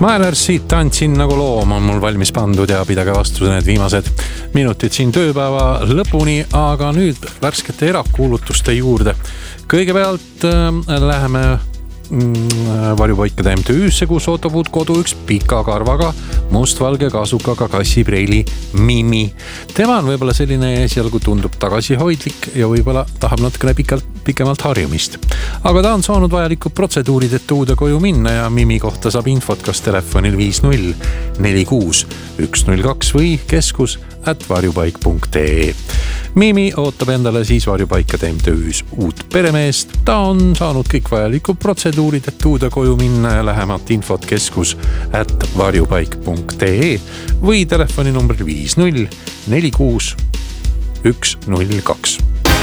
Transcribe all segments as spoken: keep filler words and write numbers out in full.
Smilersi Tantsin nagu loom on mul valmis pandud ja pidage vastu need viimased minutid siin tööpäeva lõpuni, aga nüüd värskete erakuulutuste juurde. Kõigepealt äh, läheme varjupaikade M T Ü'sse, kus ootab uut kodu üks pika karvaga, mustvalge kasukaga kassipreili Mimi. Tema on võib-olla selline esialgu tundub tagasihoidlik ja võib-olla tahab natukene pikalt, pikemalt harjumist. Aga ta on saanud vajalikud protseduurid, et uude koju minna ja Mimi kohta saab infot kas telefonil viis null neli kuus üks null kaks või keskus at varjupaik punkt ee. Mimi ootab endale siis varjupaikade M T Ü's uut peremeest. Ta on saanud kõik vajalikud protseduurid, et uude koju minna ja lähemat infot keskus at varjupaik punkt ee või telefoni number viis null neli kuus üks null kaks.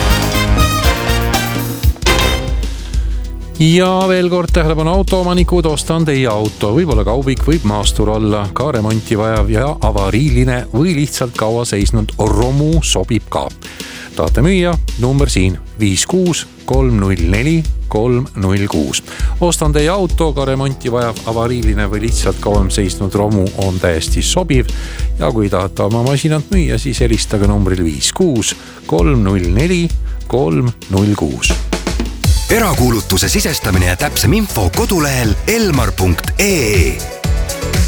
Ja veel kord tähelepanu autoomanikud, ostan teie auto. Võib-olla kaubik, võib maastur olla, ka remonti vajav ja avariiline või lihtsalt kaua seisnud romu sobib ka. Tahate müüa? Number siin viis kuus kolm null neli kolm null kuus. Ostan teie auto, ka remonti vajav, avariiline või lihtsalt kauem seisnud romu on täiesti sobiv. Ja kui tahate oma masinat müüa, siis helistage numbril viis kuus kolm null neli kolm null kuus. Erakuulutuse sisestamine ja täpsem info kodulehel elmar punkt ee.